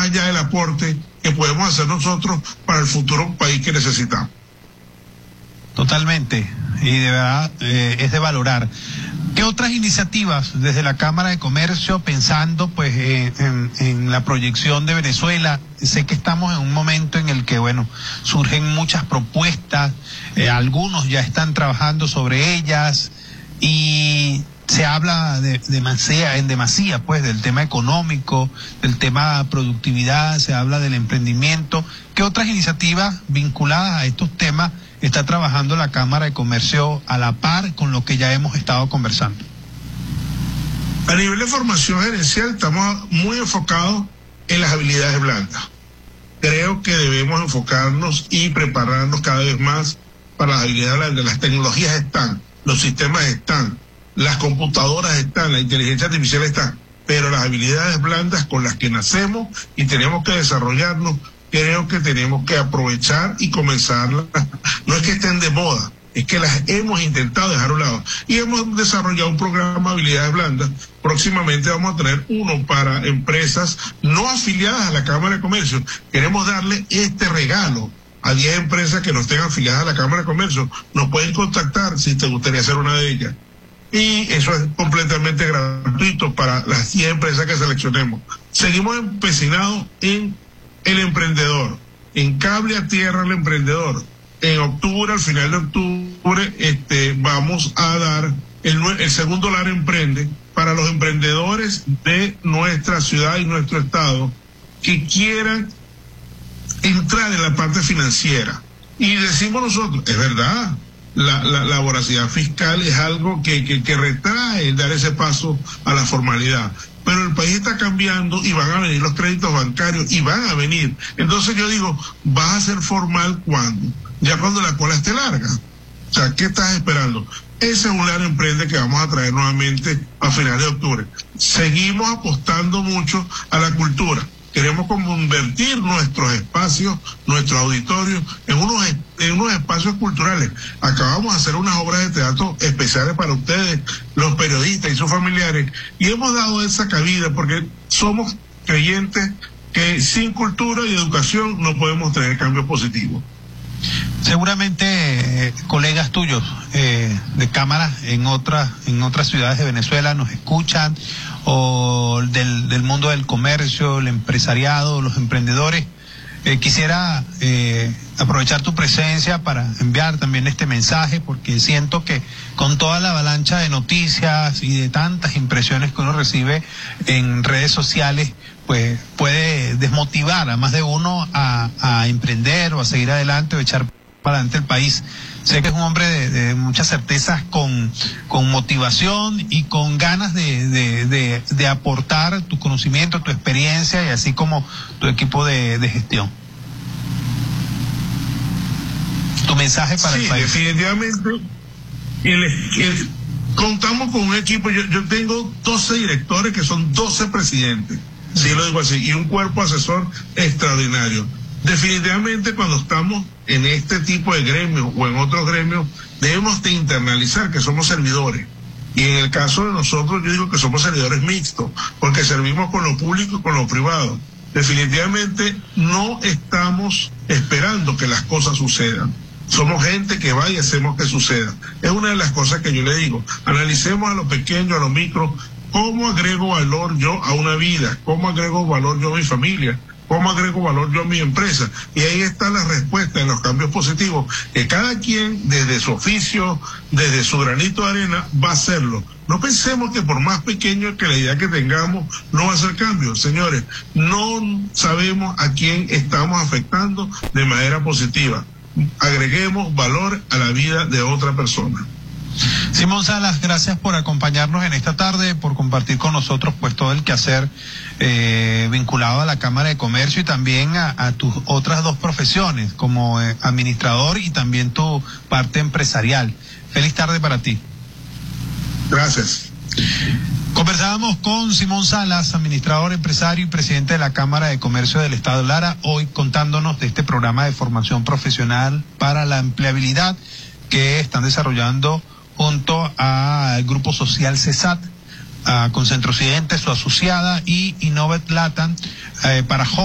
más allá del aporte que podemos hacer nosotros para el futuro país que necesitamos. Totalmente, y de verdad es de valorar. ¿Qué otras iniciativas desde la Cámara de Comercio, pensando pues en la proyección de Venezuela? Sé que estamos en un momento en el que, bueno, surgen muchas propuestas, algunos ya están trabajando sobre ellas y se habla en demasía pues del tema económico, del tema productividad, se habla del emprendimiento. ¿Qué otras iniciativas vinculadas a estos temas está trabajando la Cámara de Comercio a la par con lo que ya hemos estado conversando? A nivel de formación gerencial estamos muy enfocados en las habilidades blandas. Creo que debemos enfocarnos y prepararnos cada vez más para las habilidades blandas. Las tecnologías están, los sistemas están, las computadoras están, la inteligencia artificial está, pero las habilidades blandas con las que nacemos y tenemos que desarrollarnos, creo que tenemos que aprovechar y comenzarlas. No es que estén de moda, es que las hemos intentado dejar a un lado. Y hemos desarrollado un programa de habilidades blandas. Próximamente vamos a tener uno para empresas no afiliadas a la Cámara de Comercio. Queremos darle este regalo a 10 empresas que no estén afiliadas a la Cámara de Comercio. Nos pueden contactar si te gustaría ser una de ellas. Y eso es completamente gratuito para las 10 empresas que seleccionemos. Seguimos empecinados en el emprendedor, en cable a tierra al emprendedor. En octubre, al final de octubre, vamos a dar el segundo LAR Emprende para los emprendedores de nuestra ciudad y nuestro estado que quieran entrar en la parte financiera. Y decimos nosotros, es verdad, la voracidad fiscal es algo que retrae el dar ese paso a la formalidad. Pero el país está cambiando y van a venir los créditos bancarios y van a venir. Entonces yo digo, ¿vas a ser formal cuándo? Ya cuando la cola esté larga. O sea, ¿qué estás esperando? Ese es un LAR Emprende que vamos a traer nuevamente a finales de octubre. Seguimos apostando mucho a la cultura. Queremos convertir nuestros espacios, nuestros auditorios, en unos espacios culturales. Acabamos de hacer unas obras de teatro especiales para ustedes, los periodistas y sus familiares, y hemos dado esa cabida porque somos creyentes que sin cultura y educación no podemos tener cambios positivos. Seguramente colegas tuyos de cámaras en otras ciudades de Venezuela nos escuchan, o del mundo del comercio, el empresariado, los emprendedores. Quisiera aprovechar tu presencia para enviar también este mensaje, porque siento que con toda la avalancha de noticias y de tantas impresiones que uno recibe en redes sociales, pues puede desmotivar a más de uno a emprender o a seguir adelante o echar para adelante el país. Sé que es un hombre de muchas certezas, con motivación y con ganas de aportar tu conocimiento, tu experiencia y así como tu equipo de gestión. Tu mensaje para el país. Definitivamente, contamos con un equipo. Yo tengo 12 directores que son 12 presidentes, sí lo digo así, y un cuerpo asesor extraordinario. Definitivamente, cuando estamos en este tipo de gremios o en otros gremios, debemos de internalizar que somos servidores. Y en el caso de nosotros, yo digo que somos servidores mixtos, porque servimos con lo público y con lo privado. Definitivamente no estamos esperando que las cosas sucedan. Somos gente que va y hacemos que suceda. Es una de las cosas que yo le digo. Analicemos a lo pequeño, a lo micro, cómo agrego valor yo a una vida, cómo agrego valor yo a mi familia, cómo agrego valor yo a mi empresa. Y ahí está la respuesta en los cambios positivos, que cada quien desde su oficio, desde su granito de arena, va a hacerlo. No pensemos que por más pequeño que la idea que tengamos, no va a hacer cambio. Señores, no sabemos a quién estamos afectando de manera positiva. Agreguemos valor a la vida de otra persona. Simón Salas, gracias por acompañarnos en esta tarde, por compartir con nosotros pues todo el quehacer vinculado a la Cámara de Comercio y también a tus otras dos profesiones como administrador y también tu parte empresarial. Feliz tarde para ti. Gracias. Conversábamos con Simón Salas, administrador, empresario y presidente de la Cámara de Comercio del Estado Lara, hoy contándonos de este programa de formación profesional para la empleabilidad que están desarrollando junto al Grupo Social CESAT, con Centro Occidente, su asociada, y Innovet Latam para jóvenes.